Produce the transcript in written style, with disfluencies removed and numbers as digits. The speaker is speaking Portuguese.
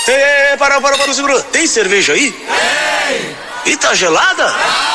Para, segura. Tem cerveja aí? Tem. E tá gelada?